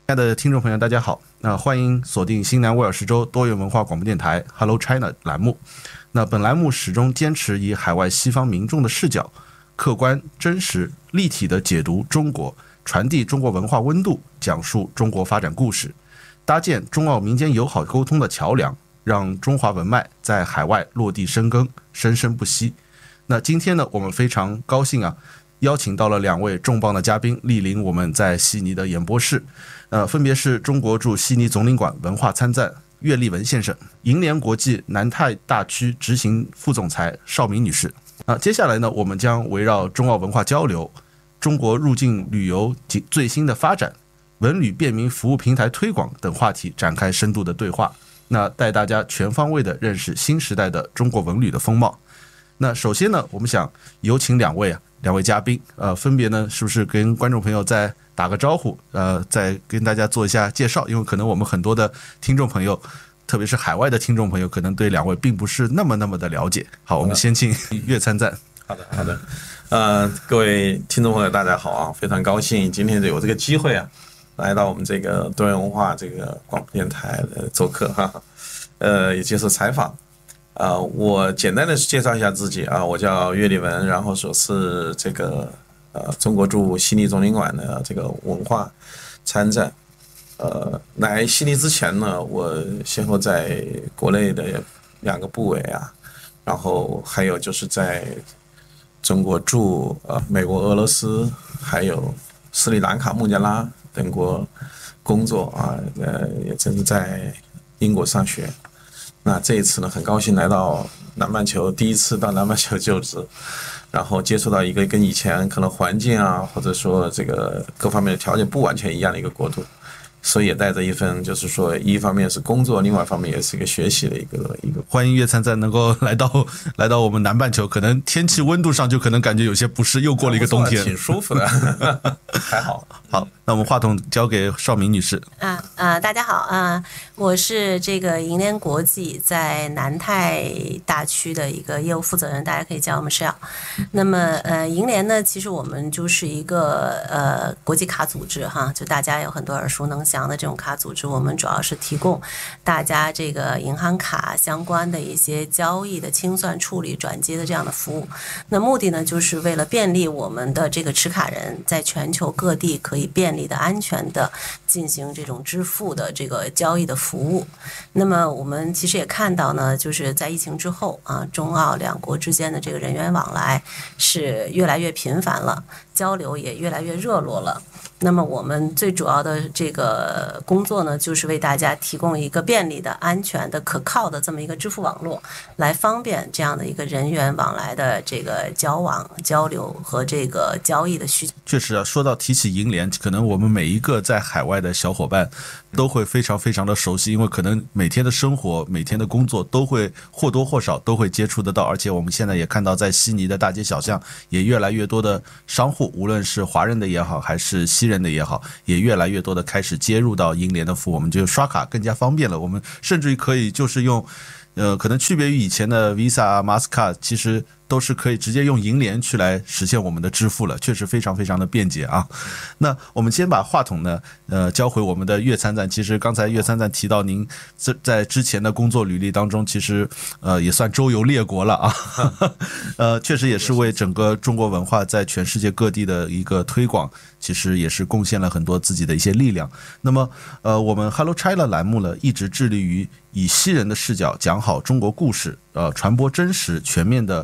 亲爱的听众朋友，大家好。欢迎锁定新南威尔士州多元文化广播电台 Hello China 栏目。本栏目始终坚持以海外西方民众的视角，客观、真实、立体的解读中国，传递中国文化温度，讲述中国发展故事，搭建中澳民间友好沟通的桥梁，让中华文脉在海外落地生根，生生不息。今天呢，我们非常高兴邀请到了2位重磅的嘉宾莅临我们在悉尼的演播室，分别是中国驻悉尼总领馆文化参赞岳立文先生，银联国际南太大区执行副总裁邵明女士。接下来呢，我们将围绕中澳文化交流、中国入境旅游及最新的发展、文旅便民服务平台推广等话题展开深度的对话，带大家全方位的认识新时代的中国文旅的风貌。首先呢，我们想有请两位嘉宾，分别呢是不是跟观众朋友再打个招呼，再跟大家做一下介绍，因为可能我们很多的听众朋友，特别是海外的听众朋友，可能对2位并不是那么的了解。好，我们先请岳参赞。 好的，各位听众朋友大家好啊，非常高兴今天有这个机会来到我们这个多元文化这个广播电台做客也接受采访。我简单的介绍一下自己我叫岳立文，然后所是这个中国驻悉尼总领馆的这个文化参赞。来悉尼之前呢，我先后在国内的2个部委然后还有就是在中国驻美国、俄罗斯还有斯里兰卡、孟加拉等国工作也正是在英国上学。这一次呢，很高兴来到南半球，第一次到南半球就职，然后接触到一个跟以前可能环境或者说这个各方面的条件不完全一样的一个国度，所以也带着一份就是说一方面是工作，另外一方面也是一个学习的一个。 欢迎岳参赞能够来到我们南半球，可能天气温度上就可能感觉有些不适，又过了一个冬天， 挺舒服的还好。 好，那我们话筒交给邵明女士。 大家好我是这个银联国际在南太大区的一个业务负责人，大家可以叫我们 Shell。那么银联呢，其实我们就是一个国际卡组织就大家有很多耳熟能详的这种卡组织，我们主要是提供大家这个银行卡相关的一些交易的清算、处理、转接的这样的服务。那目的呢，就是为了便利我们的这个持卡人在全球各地可以便利的、安全的进行这种支付的这个交易的服务。那么我们其实也看到呢，就是在疫情之后中澳2国之间的这个人员往来是越来越频繁了，交流也越来越热络了。那么我们最主要的这个工作呢，就是为大家提供一个便利的、安全的、可靠的这么一个支付网络，来方便这样的一个人员往来的这个交往、交流和这个交易的需求。 确实说到提起银联，可能我们每一个在海外的小伙伴都会非常的熟悉，因为可能每天的生活、每天的工作都会或多或少都会接触得到，而且我们现在也看到在悉尼的大街小巷也越来越多的商户，无论是华人的也好，还是西人的也好，也越来越多的开始接入到银联的服务，我们就刷卡更加方便了。我们甚至于可以就是用可能区别于以前的 Visa、Mastercard， 其实都是可以直接用银联去来实现我们的支付了，确实非常的便捷那我们先把话筒呢交回我们的岳参赞。其实刚才岳参赞提到您在之前的工作履历当中，其实也算周游列国了确实也是为整个中国文化在全世界各地的一个推广，其实也是贡献了很多自己的一些力量。那么我们 Hello China 栏目呢，一直致力于以西人的视角讲好中国故事，传播真实全面的